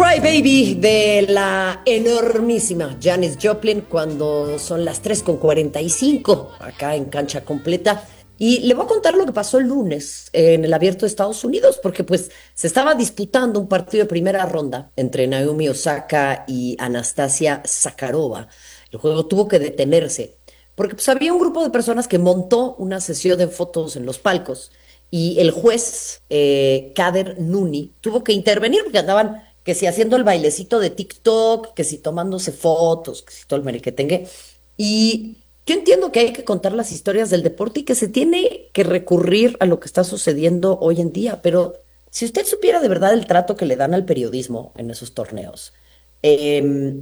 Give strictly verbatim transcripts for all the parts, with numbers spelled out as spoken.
Cry Baby de la enormísima Janis Joplin cuando son las tres con cuarenta y cinco acá en cancha completa. Y le voy a contar lo que pasó el lunes en el Abierto de Estados Unidos, porque pues se estaba disputando un partido de primera ronda entre Naomi Osaka y Anastasia Sakarova. El juego tuvo que detenerse porque pues había un grupo de personas que montó una sesión de fotos en los palcos y el juez eh, Kader Nuni tuvo que intervenir porque andaban que si haciendo el bailecito de TikTok, que si tomándose fotos, que si todo el merequetengue. Y yo entiendo que hay que contar las historias del deporte y que se tiene que recurrir a lo que está sucediendo hoy en día, pero si usted supiera de verdad el trato que le dan al periodismo en esos torneos, eh,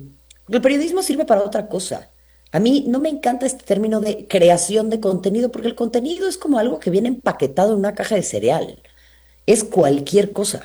el periodismo sirve para otra cosa. A mí no me encanta este término de creación de contenido, porque el contenido es como algo que viene empaquetado en una caja de cereal. Es cualquier cosa.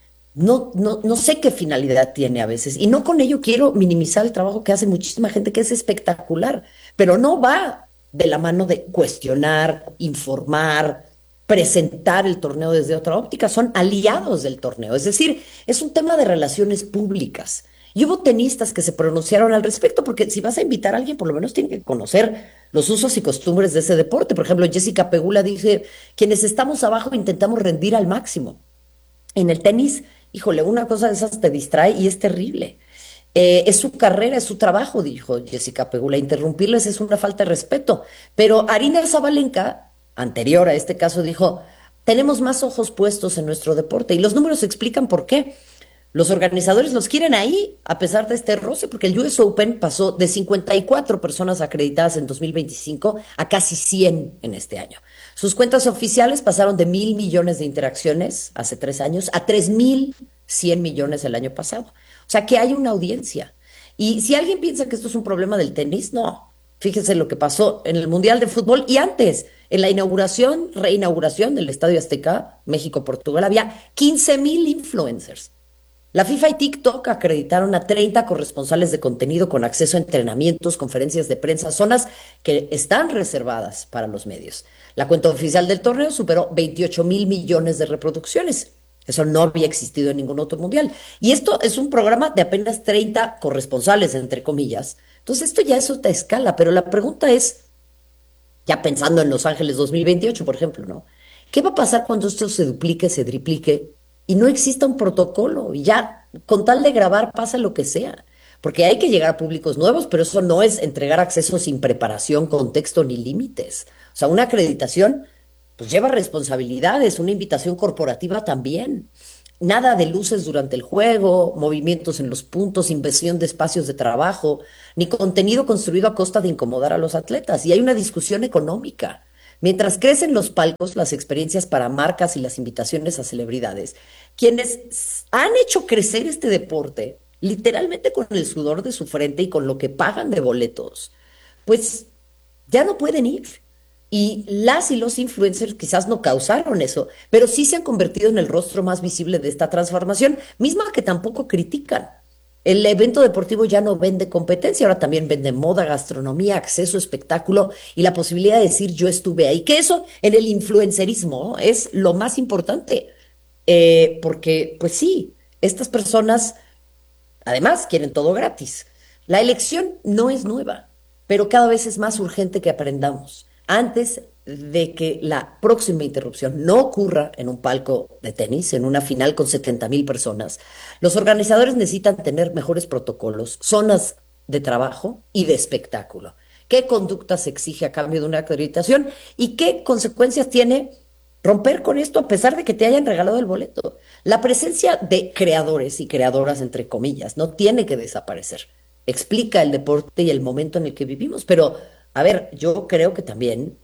No, no, no sé qué finalidad tiene a veces. Y no con ello quiero minimizar el trabajo que hace muchísima gente, que es espectacular, pero no va de la mano de cuestionar, informar, presentar el torneo desde otra óptica. Son aliados del torneo. Es decir, es un tema de relaciones públicas. Y hubo tenistas que se pronunciaron al respecto, porque si vas a invitar a alguien, por lo menos tiene que conocer los usos y costumbres de ese deporte. Por ejemplo, Jessica Pegula dice, quienes estamos abajo intentamos rendir al máximo. En el tenis, híjole, una cosa de esas te distrae y es terrible. Eh, es su carrera, es su trabajo, dijo Jessica Pegula. Interrumpirles es una falta de respeto. Pero Arina Zabalenka, anterior a este caso, dijo, tenemos más ojos puestos en nuestro deporte y los números explican por qué. Los organizadores los quieren ahí, a pesar de este roce, porque el U S Open pasó de cincuenta y cuatro personas acreditadas en dos mil veinticinco a casi cien en este año. Sus cuentas oficiales pasaron de mil millones de interacciones hace tres años a tres mil cien millones el año pasado. O sea que hay una audiencia. Y si alguien piensa que esto es un problema del tenis, no. Fíjense lo que pasó en el Mundial de Fútbol y antes, en la inauguración, reinauguración del Estadio Azteca, México-Portugal, había quince mil influencers. La FIFA y TikTok acreditaron a treinta corresponsales de contenido con acceso a entrenamientos, conferencias de prensa, zonas que están reservadas para los medios. La cuenta oficial del torneo superó veintiocho mil millones de reproducciones. Eso no había existido en ningún otro mundial. Y esto es un programa de apenas treinta corresponsales, entre comillas. Entonces esto ya es otra escala, pero la pregunta es, ya pensando en Los Ángeles dos mil veintiocho, por ejemplo, ¿no? ¿Qué va a pasar cuando esto se duplique, se triplique y no exista un protocolo? Y ya, con tal de grabar, pasa lo que sea. Porque hay que llegar a públicos nuevos, pero eso no es entregar acceso sin preparación, contexto ni límites. O sea, una acreditación, pues lleva responsabilidades, una invitación corporativa también. Nada de luces durante el juego, movimientos en los puntos, inversión de espacios de trabajo, ni contenido construido a costa de incomodar a los atletas. Y hay una discusión económica. Mientras crecen los palcos, las experiencias para marcas y las invitaciones a celebridades, quienes s- han hecho crecer este deporte, literalmente con el sudor de su frente y con lo que pagan de boletos, pues ya no pueden ir. Y las y los influencers quizás no causaron eso, pero sí se han convertido en el rostro más visible de esta transformación, misma que tampoco critican. El evento deportivo ya no vende competencia, ahora también vende moda, gastronomía, acceso, espectáculo y la posibilidad de decir yo estuve ahí, que eso en el influencerismo es lo más importante. Eh, porque pues sí, estas personas además quieren todo gratis. La elección no es nueva, pero cada vez es más urgente que aprendamos. Antes de que la próxima interrupción no ocurra en un palco de tenis, en una final con setenta mil personas, los organizadores necesitan tener mejores protocolos, zonas de trabajo y de espectáculo. ¿Qué conducta se exige a cambio de una acreditación y qué consecuencias tiene romper con esto a pesar de que te hayan regalado el boleto? La presencia de creadores y creadoras, entre comillas, no tiene que desaparecer. Explica el deporte y el momento en el que vivimos, pero a ver, yo creo que también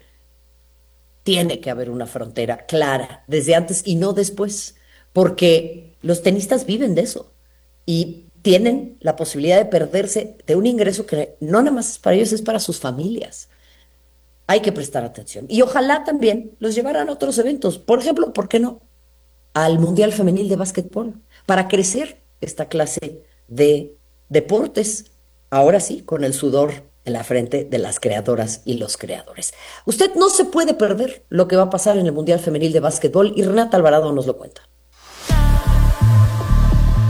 tiene que haber una frontera clara desde antes y no después, porque los tenistas viven de eso y tienen la posibilidad de perderse de un ingreso que no nada más es para ellos, es para sus familias. Hay que prestar atención y ojalá también los llevaran a otros eventos. Por ejemplo, ¿por qué no? Al Mundial Femenil de Básquetbol, para crecer esta clase de deportes, ahora sí, con el sudor en la frente de las creadoras y los creadores. Usted no se puede perder lo que va a pasar en el Mundial Femenil de Básquetbol y Renata Alvarado nos lo cuenta.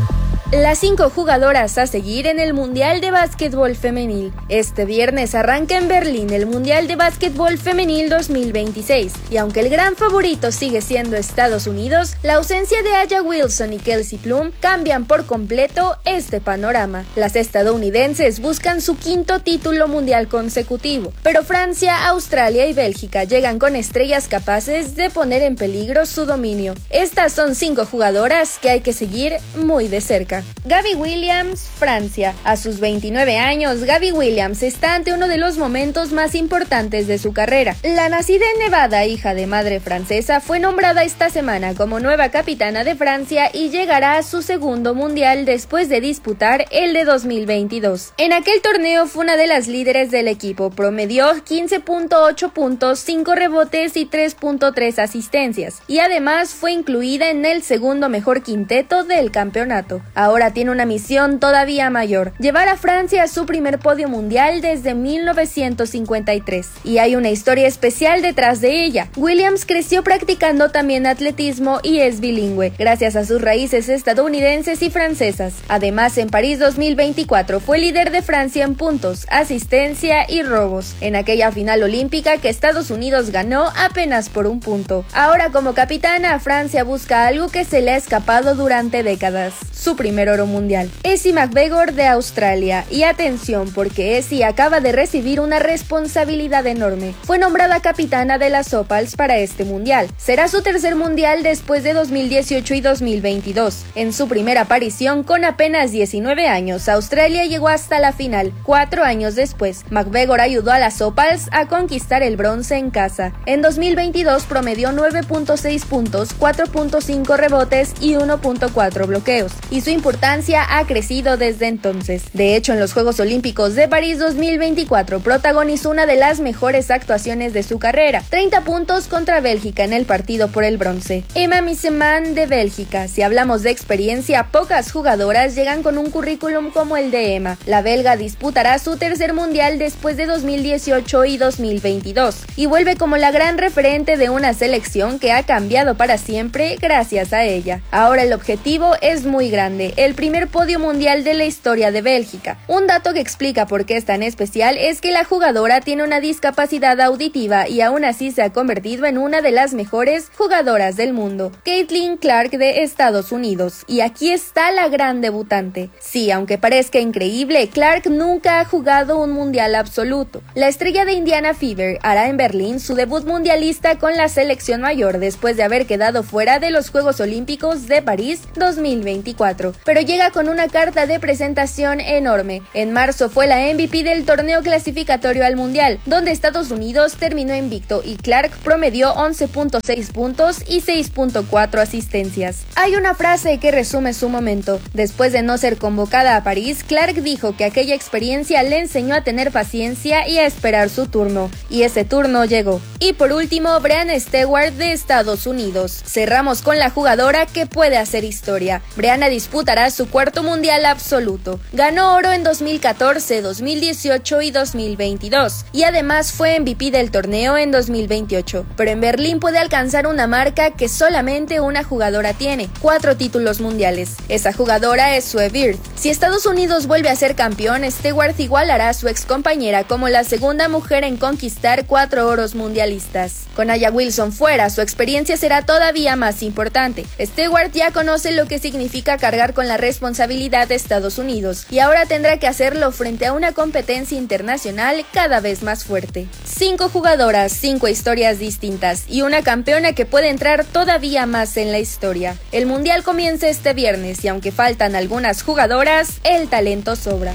Las cinco jugadoras a seguir en el Mundial de Básquetbol Femenil. Este viernes arranca en Berlín el Mundial de Básquetbol Femenil dos mil veintiséis, y aunque el gran favorito sigue siendo Estados Unidos, la ausencia de Aya Wilson y Kelsey Plum cambian por completo este panorama. Las estadounidenses buscan su quinto título mundial consecutivo, pero Francia, Australia y Bélgica llegan con estrellas capaces de poner en peligro su dominio. Estas son cinco jugadoras que hay que seguir muy de cerca. Gabby Williams, Francia. A sus veintinueve años, Gabby Williams está ante uno de los momentos más importantes de su carrera. La nacida en Nevada, hija de madre francesa, fue nombrada esta semana como nueva capitana de Francia y llegará a su segundo mundial después de disputar el de dos mil veintidós. En aquel torneo fue una de las líderes del equipo, promedió quince punto ocho puntos, cinco rebotes y tres punto tres asistencias, y además fue incluida en el segundo mejor quinteto del campeonato. Ahora tiene una misión todavía mayor: llevar a Francia a su primer podio mundial desde mil novecientos cincuenta y tres. Y hay una historia especial detrás de ella. Williams creció practicando también atletismo y es bilingüe, gracias a sus raíces estadounidenses y francesas. Además, en París dos mil veinticuatro fue líder de Francia en puntos, asistencia y robos, en aquella final olímpica que Estados Unidos ganó apenas por un punto. Ahora, como capitana, Francia busca algo que se le ha escapado durante décadas: su primer oro mundial. Essie McGregor de Australia. Y atención, porque Essie acaba de recibir una responsabilidad enorme. Fue nombrada capitana de las Opals para este mundial. Será su tercer mundial después de dos mil dieciocho y dos mil veintidós. En su primera aparición con apenas diecinueve años, Australia llegó hasta la final. Cuatro años después, McGregor ayudó a las Opals a conquistar el bronce en casa. En dos mil veintidós promedió nueve punto seis puntos, cuatro punto cinco rebotes y uno punto cuatro bloqueos, y su importancia ha crecido desde entonces. De hecho, en los Juegos Olímpicos de París dos mil veinticuatro protagonizó una de las mejores actuaciones de su carrera: treinta puntos contra Bélgica en el partido por el bronce. Emma Misseman de Bélgica. Si hablamos de experiencia, pocas jugadoras llegan con un currículum como el de Emma. La belga disputará su tercer mundial después de dos mil dieciocho y dos mil veintidós, y vuelve como la gran referente de una selección que ha cambiado para siempre gracias a ella. Ahora el objetivo es muy grande: el primer podio mundial de la historia de Bélgica. Un dato que explica por qué es tan especial es que la jugadora tiene una discapacidad auditiva y aún así se ha convertido en una de las mejores jugadoras del mundo. Caitlin Clark de Estados Unidos. Y aquí está la gran debutante. Sí, aunque parezca increíble, Clark nunca ha jugado un mundial absoluto. La estrella de Indiana Fever hará en Berlín su debut mundialista con la selección mayor después de haber quedado fuera de los Juegos Olímpicos de París dos mil veinticuatro. Pero llega con una carta de presentación enorme. En marzo fue la M V P del torneo clasificatorio al Mundial, donde Estados Unidos terminó invicto y Clark promedió once punto seis puntos y seis punto cuatro asistencias. Hay una frase que resume su momento. Después de no ser convocada a París, Clark dijo que aquella experiencia le enseñó a tener paciencia y a esperar su turno, y ese turno llegó. Y por último, Breanna Stewart de Estados Unidos. Cerramos con la jugadora que puede hacer historia. Breanna disputará su cuarto mundial absoluto. Ganó oro en dos mil catorce, dos mil dieciocho y dos mil veintidós, y además fue M V P del torneo en dos mil veintiocho. Pero en Berlín puede alcanzar una marca que solamente una jugadora tiene: cuatro títulos mundiales. Esa jugadora es Sue Bird. Si Estados Unidos vuelve a ser campeón, Stewart igualará a su ex compañera como la segunda mujer en conquistar cuatro oros mundialistas. Con Aya Wilson fuera, su experiencia será todavía más importante. Stewart ya conoce lo que significa cargar con la responsabilidad de Estados Unidos, y ahora tendrá que hacerlo frente a una competencia internacional cada vez más fuerte. Cinco jugadoras, cinco historias distintas y una campeona que puede entrar todavía más en la historia. El mundial comienza este viernes y aunque faltan algunas jugadoras, el talento sobra.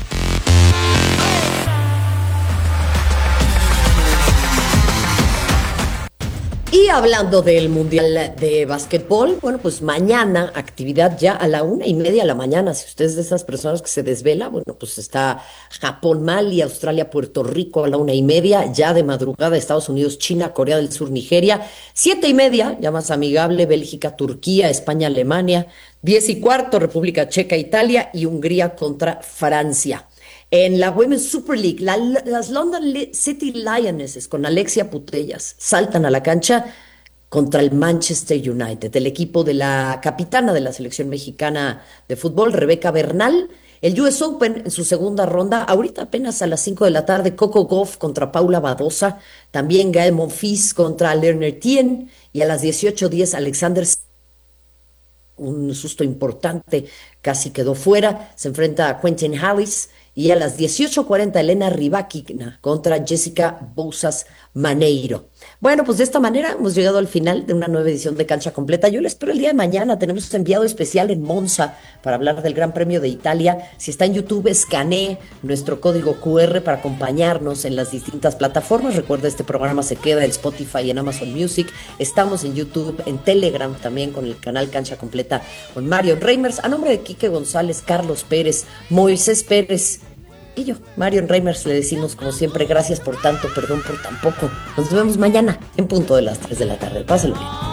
Y hablando del Mundial de Básquetbol, bueno, pues mañana, actividad ya a la una y media de la mañana. Si usted es de esas personas que se desvela, bueno, pues está Japón, Mali, Australia, Puerto Rico a la una y media, ya de madrugada Estados Unidos, China, Corea del Sur, Nigeria, siete y media, ya más amigable, Bélgica, Turquía, España, Alemania, diez y cuarto, República Checa, Italia y Hungría contra Francia. En la Women's Super League, la, las London City Lionesses con Alexia Putellas saltan a la cancha contra el Manchester United, el equipo de la capitana de la selección mexicana de fútbol, Rebeca Bernal. El U S Open en su segunda ronda, ahorita apenas a las cinco de la tarde, Coco Gauff contra Paula Badosa, también Gael Monfils contra Lerner Tien, y a las dieciocho diez Alexander, un susto importante, casi quedó fuera, se enfrenta a Quentin Hallis, y a las dieciocho cuarenta Elena Rybakina contra Jessica Bouzas Maneiro. Bueno, pues de esta manera hemos llegado al final de una nueva edición de Cancha Completa. Yo les espero el día de mañana. Tenemos enviado especial en Monza para hablar del Gran Premio de Italia. Si está en YouTube, escanee nuestro código Q R para acompañarnos en las distintas plataformas. Recuerda, este programa se queda en Spotify y en Amazon Music. Estamos en YouTube, en Telegram también con el canal Cancha Completa con Marion Reimers. A nombre de Quique González, Carlos Pérez, Moisés Pérez y yo, Marion Reimers, le decimos como siempre, gracias por tanto, perdón por tan poco. Nos vemos mañana en punto de las tres de la tarde. Pásenlo bien.